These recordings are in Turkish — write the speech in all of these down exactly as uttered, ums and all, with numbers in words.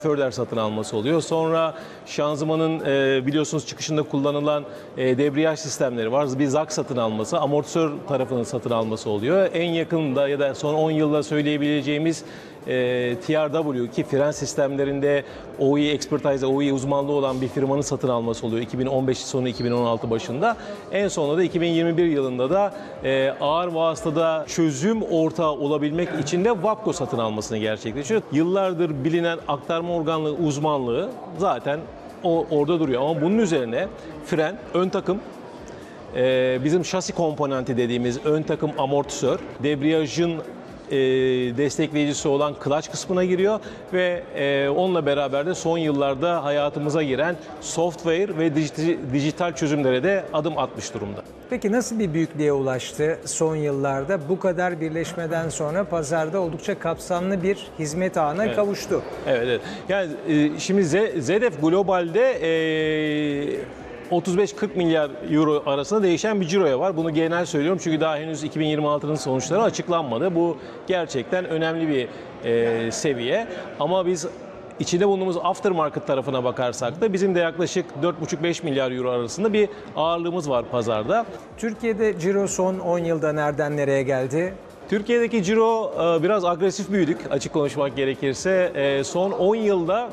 Förder satın alması oluyor. Sonra şanzımanın e, biliyorsunuz çıkışında kullanılan e, debriyaj sistemleri var. Bir Z A K satın alması, amortisör tarafının satın alması oluyor. En yakında ya da son on yılda söyleyebileceğimiz e, T R W ki fren sistemlerinde O E expertise, O E uzmanlığı olan bir firmanın satın alması oluyor. iki bin on beş sonu iki bin on altı başında. En sonunda da iki bin yirmi bir yılında da e, ağır vasıtada çözüm ortağı olabilmek için de Wapco satın almasını gerçekleştiriyor. Yıllardır bilinen aktarma organlığı uzmanlığı zaten o orada duruyor. Ama bunun üzerine fren, ön takım, e, bizim şasi komponenti dediğimiz ön takım amortisör, debriyajın e, destekleyicisi olan clutch kısmına giriyor ve e, onunla beraber de son yıllarda hayatımıza giren software ve dijital, dijital çözümlere de adım atmış durumda. Peki nasıl bir büyüklüğe ulaştı son yıllarda? Bu kadar birleşmeden sonra pazarda oldukça kapsamlı bir hizmet ağına Evet. kavuştu. Evet, evet. Yani e, şimdi Z D F globalde e, otuz beş kırk milyar euro arasında değişen bir ciroya var. Bunu genel söylüyorum çünkü daha henüz iki bin yirmi altının sonuçları açıklanmadı. Bu gerçekten önemli bir e, seviye. Ama biz İçinde bulunduğumuz aftermarket tarafına bakarsak da bizim de yaklaşık dört buçuk beş milyar euro arasında bir ağırlığımız var pazarda. Türkiye'de ciro son on yılda nereden nereye geldi? Türkiye'deki ciro e, biraz agresif büyüdük açık konuşmak gerekirse. E, Son on yılda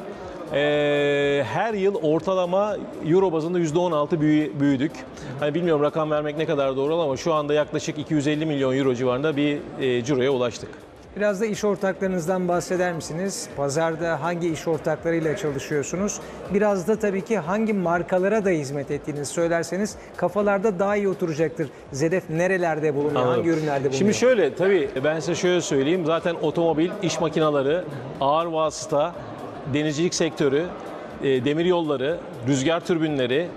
e, her yıl ortalama euro bazında yüzde on altı büyü- büyüdük. Hani bilmiyorum rakam vermek ne kadar doğru ama şu anda yaklaşık iki yüz elli milyon euro civarında bir e, ciroya ulaştık. Biraz da iş ortaklarınızdan bahseder misiniz? Pazarda hangi iş ortaklarıyla çalışıyorsunuz? Biraz da tabii ki hangi markalara da hizmet ettiğinizi söylerseniz kafalarda daha iyi oturacaktır. Z D F nerelerde bulunuyor, Anladım. hangi ürünlerde bulunuyor? Şimdi şöyle tabii ben size şöyle söyleyeyim. Zaten otomobil, iş makineleri, ağır vasıta, denizcilik sektörü, e, demir yolları, rüzgar türbinleri,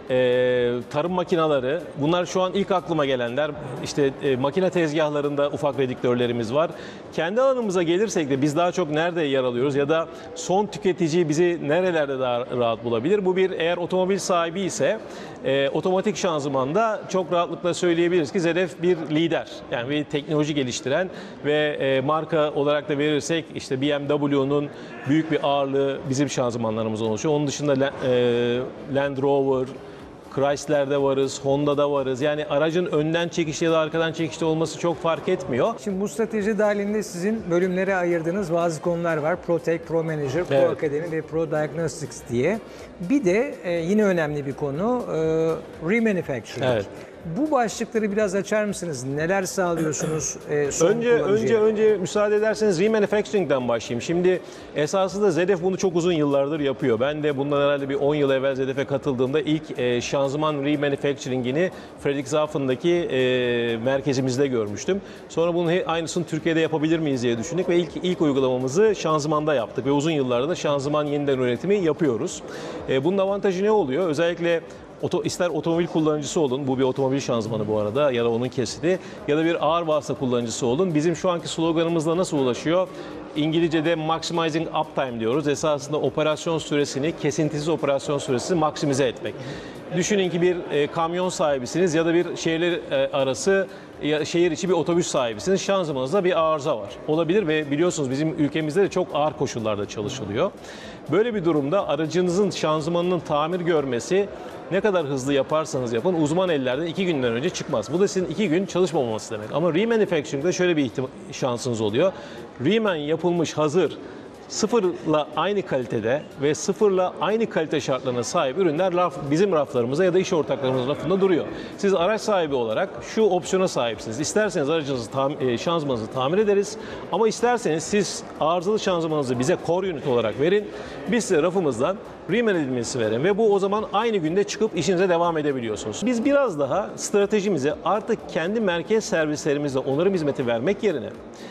e, tarım makineleri, bunlar şu an ilk aklıma gelenler. İşte e, makine tezgahlarında ufak redüktörlerimiz var. Kendi alanımıza gelirsek de biz daha çok nerede yer alıyoruz ya da son tüketici bizi nerelerde daha rahat bulabilir? Bu bir eğer otomobil sahibi ise e, otomatik şanzımanda çok rahatlıkla söyleyebiliriz ki Z D F bir lider. Yani bir teknoloji geliştiren ve e, marka olarak da verirsek işte B M W'nun büyük bir ağırlığı bizim şanzımanlarımızdan oluşuyor. Onun dışında e, Land Rover, Chrysler'de varız, Honda'da varız. Yani aracın önden çekişli ya da arkadan çekişli olması çok fark etmiyor. Şimdi bu strateji dahilinde sizin bölümlere ayırdığınız bazı konular var. ProTech, Pro Manager, Pro Evet. Academy ve Pro Diagnostics diye. Bir de e, yine önemli bir konu e, remanufacturing. Evet. Bu başlıkları biraz açar mısınız? Neler sağlıyorsunuz e, son Önce önce kullanıcıya? önce müsaade ederseniz remanufacturing'den başlayayım. Şimdi esasında Z D F bunu çok uzun yıllardır yapıyor. Ben de bundan herhalde bir on yıl evvel Z D F'e katıldığımda ilk e, şanzıman remanufacturing'ini Friedrichshafen'daki e, merkezimizde görmüştüm. Sonra bunun he- aynısını Türkiye'de yapabilir miyiz diye düşündük ve ilk ilk uygulamamızı şanzımanda yaptık ve uzun yıllardır da şanzıman yeniden üretimi yapıyoruz. E, bunun avantajı ne oluyor? Özellikle Oto, ister otomobil kullanıcısı olun, bu bir otomobil şanzımanı bu arada ya da onun kesiti ya da bir ağır vasıta kullanıcısı olun. Bizim şu anki sloganımızla nasıl ulaşıyor? İngilizce'de maximizing uptime diyoruz. Esasında operasyon süresini, kesintisiz operasyon süresini maksimize etmek. Düşünün ki bir e, kamyon sahibisiniz ya da bir şehirler e, arası ya şehir içi bir otobüs sahibisiniz. Şanzımanınızda bir arıza var. Olabilir ve biliyorsunuz bizim ülkemizde de çok ağır koşullarda çalışılıyor. Böyle bir durumda aracınızın şanzımanının tamir görmesi ne kadar hızlı yaparsanız yapın uzman ellerden iki günden önce çıkmaz. Bu da sizin iki gün çalışmaması demek. Ama remanufacturing'de şöyle bir ihtim- şansınız oluyor. Reman yapılmış hazır sıfırla aynı kalitede ve sıfırla aynı kalite şartlarına sahip ürünler raf, bizim raflarımıza ya da iş ortaklarımızın rafında duruyor. Siz araç sahibi olarak şu opsiyona sahipsiniz. İsterseniz aracınızı tam, e, şanzımanınızı tamir ederiz ama isterseniz siz arızalı şanzımanınızı bize core unit olarak verin. Biz size rafımızdan reman edilmesi verin ve bu o zaman aynı günde çıkıp işinize devam edebiliyorsunuz. Biz biraz daha stratejimizi artık kendi merkez servislerimizle onarım hizmeti vermek yerine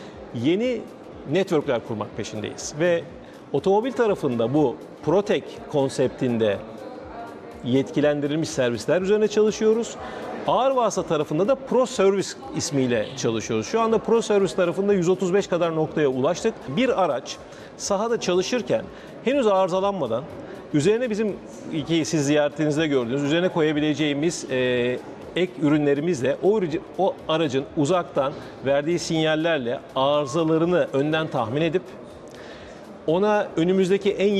yeni networkler kurmak peşindeyiz. Ve otomobil tarafında bu ProTech konseptinde yetkilendirilmiş servisler üzerine çalışıyoruz. Ağır vasıta tarafında da Pro Service ismiyle çalışıyoruz. Şu anda Pro Service tarafında yüz otuz beş kadar noktaya ulaştık. Bir araç sahada çalışırken henüz arızalanmadan üzerine bizim ki siz ziyaretinizde gördüğünüz üzerine koyabileceğimiz e, ek ürünlerimizle o, o aracın uzaktan verdiği sinyallerle arızalarını önden tahmin edip ona önümüzdeki en